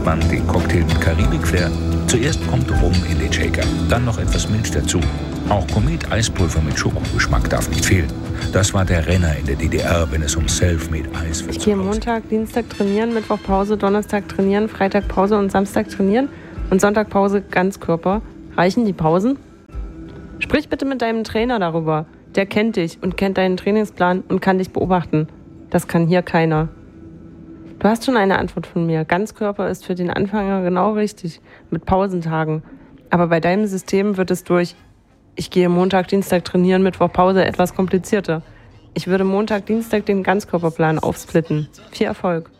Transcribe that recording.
man den Cocktail mit Karibik-Flair. Zuerst kommt Rum in den Shaker, dann noch etwas Milch dazu. Auch Komet-Eispulver mit Schokogeschmack darf nicht fehlen. Das war der Renner in der DDR, wenn es um Selfmade-Eis geht. Ich gehe Montag, Dienstag trainieren, Mittwoch Pause, Donnerstag trainieren, Freitag Pause und Samstag trainieren und Sonntag Pause Ganzkörper. Reichen die Pausen? Sprich bitte mit deinem Trainer darüber. Der kennt dich und kennt deinen Trainingsplan und kann dich beobachten. Das kann hier keiner. Du hast schon eine Antwort von mir. Ganzkörper ist für den Anfänger genau richtig, mit Pausentagen. Aber bei deinem System wird es durch ich gehe Montag, Dienstag trainieren, Mittwoch Pause etwas komplizierter. Ich würde Montag, Dienstag den Ganzkörperplan aufsplitten. Viel Erfolg!